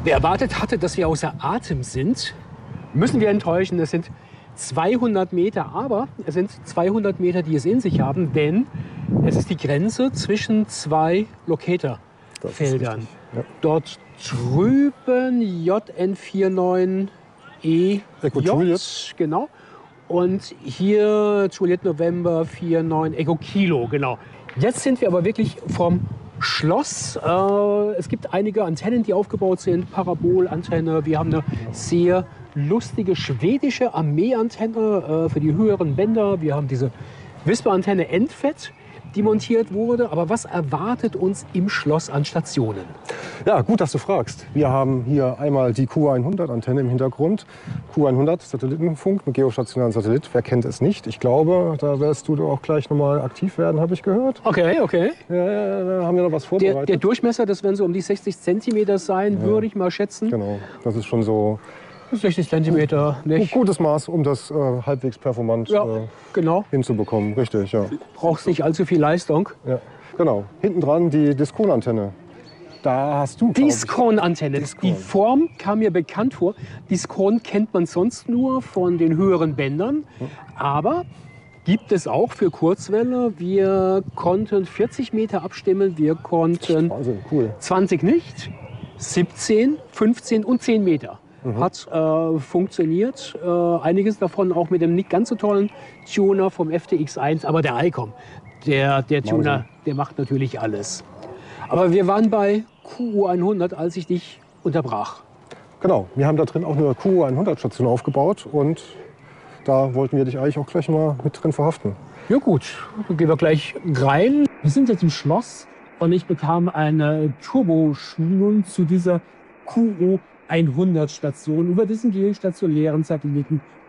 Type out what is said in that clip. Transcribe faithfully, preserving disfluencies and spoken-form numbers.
Wer erwartet hatte, dass wir außer Atem sind, müssen wir enttäuschen. Es sind zweihundert Meter, aber es sind zweihundert Meter, die es in sich haben, denn es ist die Grenze zwischen zwei Locator-Feldern. Ja. Dort drüben J N neunundvierzig E Echo J, Juliet. genau. Und hier Juliet November neunundvierzig Echo Kilo, genau. Jetzt sind wir aber wirklich vom Schloss. Äh, es gibt einige Antennen, die aufgebaut sind, Parabolantenne. Wir haben eine sehr lustige schwedische Armeeantenne äh, für die höheren Bänder. Wir haben diese Whisper-Antenne Endfett, die montiert wurde. Aber was erwartet uns im Schloss an Stationen? Ja, gut, dass du fragst. Wir haben hier einmal die Q hundert-Antenne im Hintergrund. Q hundert, Satellitenfunk mit geostationären Satellit. Wer kennt es nicht? Ich glaube, da wirst du auch gleich nochmal aktiv werden, habe ich gehört. Okay, okay. Ja, ja, da haben wir noch was vorbereitet. Der, der Durchmesser, das werden so um die sechzig Zentimeter sein, Ja. würde ich mal schätzen. Genau, das ist schon so sechzig Zentimeter, ein nicht? gutes Maß, um das äh, halbwegs performant Ja, äh, genau. hinzubekommen. Richtig, ja. Brauchst nicht allzu viel Leistung. ja. Genau, hinten dran die Discon-Antenne. Da hast du, glaub ich- Discon-Antenne. Discon. Die Form kam mir bekannt vor. Discon kennt man sonst nur von den höheren Bändern. Aber gibt es auch für Kurzwelle. Wir konnten vierzig Meter abstimmen. Wir konnten Wahnsinn, cool. zwanzig nicht, siebzehn, fünfzehn und zehn Meter. Hat äh, funktioniert. Äh, einiges davon auch mit dem nicht ganz so tollen Tuner vom F T X eins. Aber der ICOM, der, der Tuner, Wahnsinn. der macht natürlich alles. Aber wir waren bei Q hundert, als ich dich unterbrach. Genau, wir haben da drin auch eine Q hundert-Station aufgebaut und da wollten wir dich eigentlich auch gleich mal mit drin verhaften. Ja gut, dann gehen wir gleich rein. Wir sind jetzt im Schloss und ich bekam eine Turboschulung zu dieser Q hundert-Station über diesen geostationären Satelliten